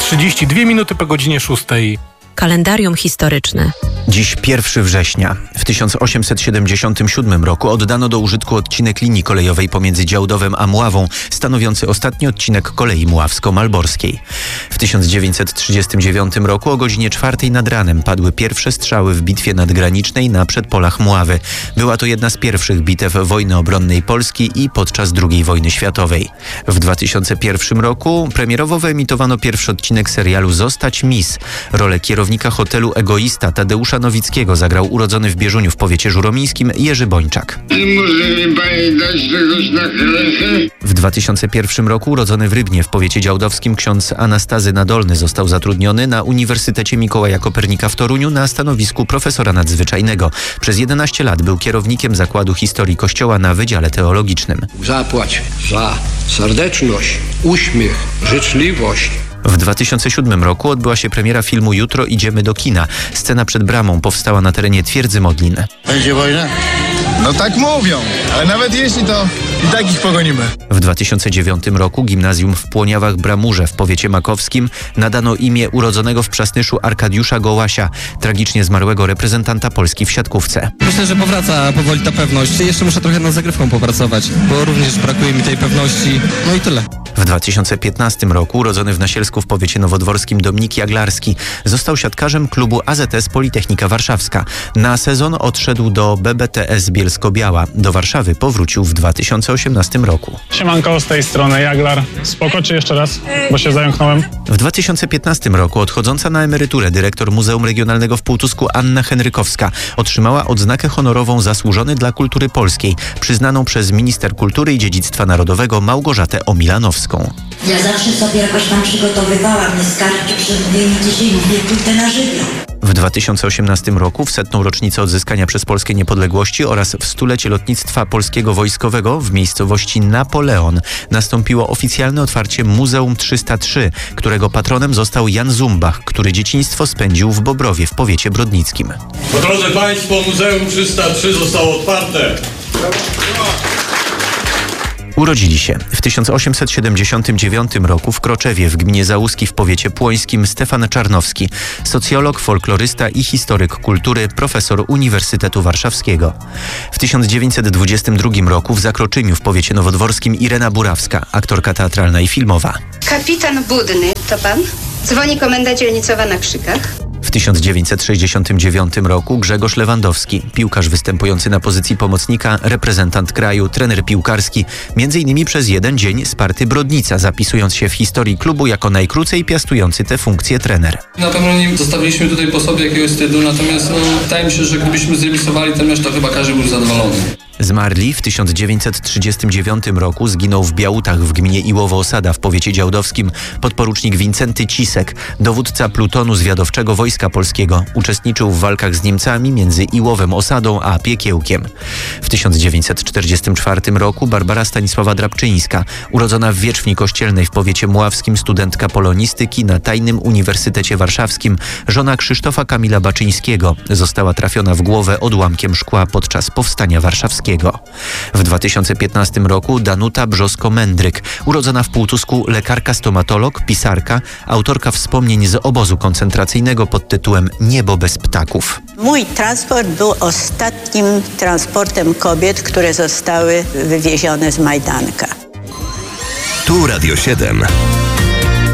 7:32 minuty po godzinie 6. Kalendarium historyczne. Dziś 1 września. W 1877 roku oddano do użytku odcinek linii kolejowej pomiędzy Działdowem a Mławą, stanowiący ostatni odcinek kolei mławsko-malborskiej. W 1939 roku o godzinie 4 nad ranem padły pierwsze strzały w bitwie nadgranicznej na przedpolach Mławy. Była to jedna z pierwszych bitew wojny obronnej Polski i podczas II wojny światowej. W 2001 roku premierowo wyemitowano pierwszy odcinek serialu Zostać Miss. Rolę kierownika hotelu Egoista Tadeusza Nowickiego zagrał urodzony w Bieżuniu w powiecie żuromińskim Jerzy Bończak. Może mi pani dać czegoś na krechę? W 2001 roku urodzony w Rybnie w powiecie działdowskim ksiądz Anastazy Nadolny został zatrudniony na Uniwersytecie Mikołaja Kopernika w Toruniu na stanowisku profesora nadzwyczajnego. Przez 11 lat był kierownikiem Zakładu Historii Kościoła na Wydziale Teologicznym. Zapłać za serdeczność, uśmiech, życzliwość. W 2007 roku odbyła się premiera filmu Jutro idziemy do kina. Scena przed bramą powstała na terenie Twierdzy Modlin. Będzie wojna? No tak mówią, ale nawet jeśli to i tak ich pogonimy. W 2009 roku gimnazjum w Płoniawach-Bramurze w powiecie makowskim nadano imię urodzonego w Przasnyszu Arkadiusza Gołasia, tragicznie zmarłego reprezentanta Polski w siatkówce. Myślę, że powraca powoli ta pewność. Jeszcze muszę trochę nad zagrywką popracować, bo również brakuje mi tej pewności. No i tyle. W 2015 roku urodzony w Nasielsku w powiecie nowodworskim Dominik Jaglarski został siatkarzem klubu AZS Politechnika Warszawska. Na sezon odszedł do BBTS Bielsko-Biała. Do Warszawy powrócił w 2018 roku. Siemanko, z tej strony Jaglar. Spoko, czy jeszcze raz, bo się zająknąłem. W 2015 roku odchodząca na emeryturę dyrektor Muzeum Regionalnego w Półtusku Anna Henrykowska otrzymała odznakę honorową Zasłużony dla Kultury Polskiej, przyznaną przez minister kultury i dziedzictwa narodowego Małgorzatę Omilanowską. Ja zawsze sobie jakoś tam przygotowywałam, nie skarżę przed moimi dzisiaj wieku na żywioł. W 2018 roku w 100. rocznicę odzyskania przez Polskę niepodległości oraz w 100-lecie lotnictwa polskiego wojskowego w miejscowości Napoleon nastąpiło oficjalne otwarcie Muzeum 303, którego patronem został Jan Zumbach, który dzieciństwo spędził w Bobrowie w powiecie brodnickim. Drodzy Państwo, Muzeum 303 zostało otwarte. Urodzili się w 1879 roku w Kroczewie w gminie Załuski w powiecie płońskim Stefan Czarnowski, socjolog, folklorysta i historyk kultury, profesor Uniwersytetu Warszawskiego. W 1922 roku w Zakroczymiu w powiecie nowodworskim Irena Burawska, aktorka teatralna i filmowa. Kapitan Budny, to pan? Dzwoni komenda dzielnicowa na Krzykach. W 1969 roku Grzegorz Lewandowski, piłkarz występujący na pozycji pomocnika, reprezentant kraju, trener piłkarski, m.in. przez jeden dzień Sparty Brodnica, zapisując się w historii klubu jako najkrócej piastujący tę funkcję trener. Na pewno nie zostawiliśmy tutaj po sobie jakiegoś wstydu, natomiast wydaje mi się, że gdybyśmy zremisowali ten mecz, to chyba każdy był zadowolony. Zmarli w 1939 roku zginął w Białutach w gminie Iłowo-Osada w powiecie działdowskim podporucznik Wincenty Cisek, dowódca plutonu zwiadowczego Wojska Polskiego. Uczestniczył w walkach z Niemcami między Iłowem Osadą a Piekiełkiem. W 1944 roku Barbara Stanisława Drabczyńska, urodzona w Wieczwni Kościelnej w powiecie mławskim, studentka polonistyki na Tajnym Uniwersytecie Warszawskim, żona Krzysztofa Kamila Baczyńskiego, została trafiona w głowę odłamkiem szkła podczas Powstania Warszawskiego. W 2015 roku Danuta Brzosko-Mędryk, urodzona w Półtusku, lekarka stomatolog, pisarka, autorka wspomnień z obozu koncentracyjnego pod tytułem Niebo bez ptaków. Mój transport był ostatnim transportem kobiet, które zostały wywiezione z Majdanka. Tu Radio 7.